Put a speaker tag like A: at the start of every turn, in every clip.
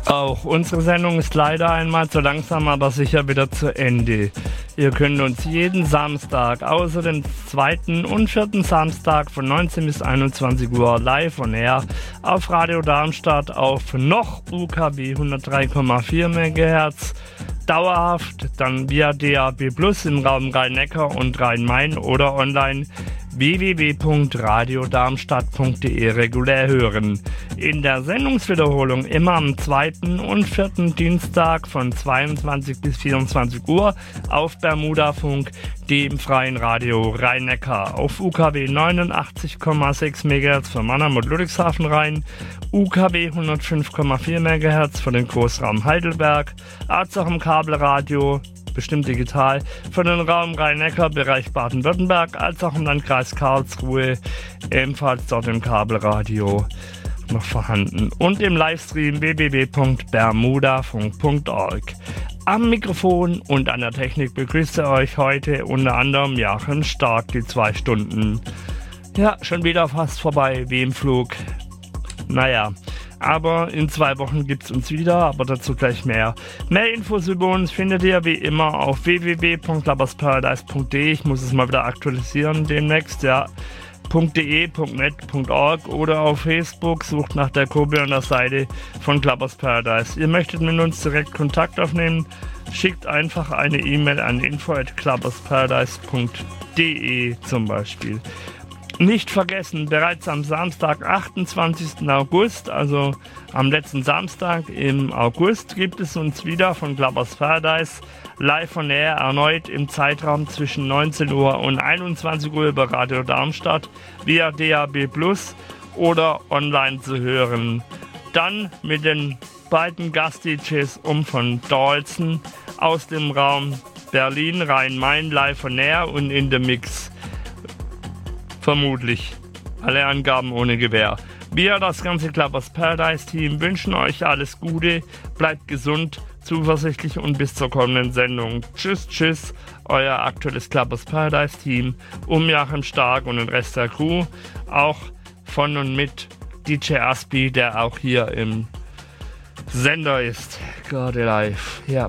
A: Auch unsere Sendung ist leider einmal so langsam, aber sicher wieder zu Ende. Ihr könnt uns jeden Samstag, außer den zweiten und vierten Samstag von 19 bis 21 Uhr live on air auf Radio Darmstadt auf noch UKW 103,4 MHz, dauerhaft dann via DAB+ im Raum Rhein-Neckar und Rhein-Main oder online www.radiodarmstadt.de regulär hören. In der Sendungswiederholung immer am zweiten und vierten Dienstag von 22 bis 24 Uhr auf Bermudafunk, dem freien Radio Rhein-Neckar, auf UKW 89,6 MHz für Mannheim und Ludwigshafen Rhein, UKW 105,4 MHz für den Großraum Heidelberg, als auch im Kabelradio, bestimmt digital, für den Raum Rhein-Neckar, Bereich Baden-Württemberg, als auch im Landkreis Karlsruhe, ebenfalls dort im Kabelradio noch vorhanden. Und im Livestream www.bermudafunk.org. Am Mikrofon und an der Technik begrüßt euch heute unter anderem Joachim Stark, die 2 Stunden. Ja, schon wieder fast vorbei, wie im Flug. Naja, aber in 2 Wochen gibt's uns wieder, aber dazu gleich mehr. Mehr Infos über uns findet ihr wie immer auf www.clubbersparadise.de. Ich muss es mal wieder aktualisieren demnächst, ja. .de, .net, .org oder auf Facebook, sucht nach der Gruppe an der Seite von Clubbers Paradise. Ihr möchtet mit uns direkt Kontakt aufnehmen, schickt einfach eine E-Mail an info@clubbersparadise.de zum Beispiel. Nicht vergessen, bereits am Samstag, 28. August, also am letzten Samstag im August, gibt es uns wieder von Clubbers Paradise live on air erneut im Zeitraum zwischen 19 Uhr und 21 Uhr über Radio Darmstadt via DAB+ oder online zu hören. Dann mit den beiden Gast-DJs von Dalton aus dem Raum Berlin, Rhein-Main live on air und in the Mix. Vermutlich. Alle Angaben ohne Gewähr. Wir, das ganze Clubbers Paradise Team, wünschen euch alles Gute, bleibt gesund, zuversichtlich und bis zur kommenden Sendung. Tschüss, tschüss, euer aktuelles Clubbers Paradise Team, Joachim Stark und den Rest der Crew, auch von und mit DJ Aspi, der auch hier im Sender ist, gerade live, ja.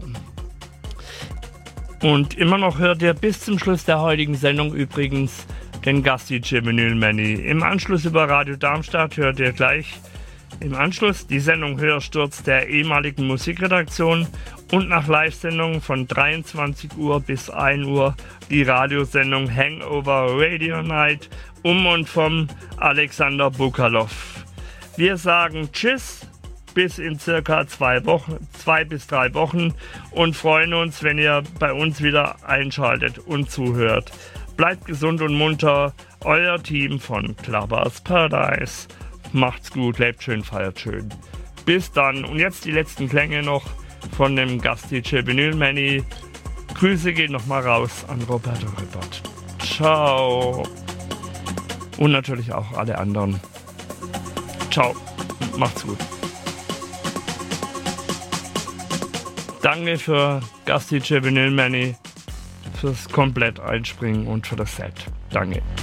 A: Und immer noch hört ihr bis zum Schluss der heutigen Sendung übrigens den Gast-DJ Vinyl Manny. Im Anschluss über Radio Darmstadt hört ihr gleich im Anschluss die Sendung Hörsturz der ehemaligen Musikredaktion und nach Live-Sendungen von 23 Uhr bis 1 Uhr die Radiosendung Hangover Radio Night und vom Alexander Bukalov. Wir sagen Tschüss bis in circa 2 bis 3 Wochen und freuen uns, wenn ihr bei uns wieder einschaltet und zuhört. Bleibt gesund und munter, euer Team von Clubbers Paradise. Macht's gut, lebt schön, feiert schön. Bis dann. Und jetzt die letzten Klänge noch von dem Gast-DJ Vinyl Manny. Grüße gehen nochmal raus an Roberto Rippert. Ciao. Und natürlich auch alle anderen. Ciao. Macht's gut. Danke für Gast-DJ Vinyl Manny, fürs komplett Einspringen und für das Set. Danke.